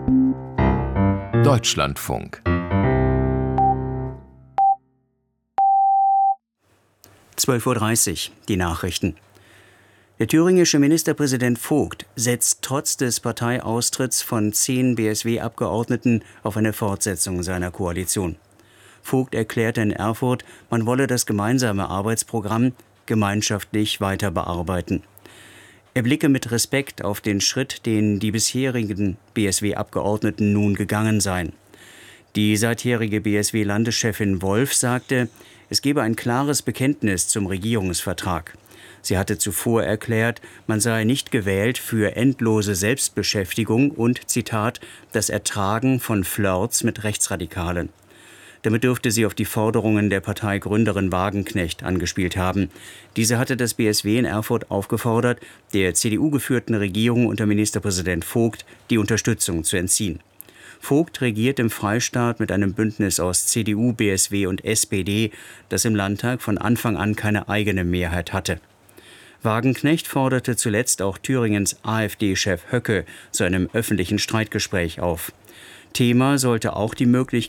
Deutschlandfunk 12:30 Uhr, die Nachrichten. Der thüringische Ministerpräsident Vogt setzt trotz des Parteiaustritts von 10 BSW-Abgeordneten auf eine Fortsetzung seiner Koalition. Vogt erklärte in Erfurt, man wolle das gemeinsame Arbeitsprogramm gemeinschaftlich weiter bearbeiten. Er blicke mit Respekt auf den Schritt, den die bisherigen BSW-Abgeordneten nun gegangen seien. Die seitherige BSW-Landeschefin Wolf sagte, es gebe ein klares Bekenntnis zum Regierungsvertrag. Sie hatte zuvor erklärt, man sei nicht gewählt für endlose Selbstbeschäftigung und, Zitat, das Ertragen von Flirts mit Rechtsradikalen. Damit dürfte sie auf die Forderungen der Parteigründerin Wagenknecht angespielt haben. Diese hatte das BSW in Erfurt aufgefordert, der CDU-geführten Regierung unter Ministerpräsident Vogt die Unterstützung zu entziehen. Vogt regiert im Freistaat mit einem Bündnis aus CDU, BSW und SPD, das im Landtag von Anfang an keine eigene Mehrheit hatte. Wagenknecht forderte zuletzt auch Thüringens AfD-Chef Höcke zu einem öffentlichen Streitgespräch auf. Thema sollte auch die Möglichkeit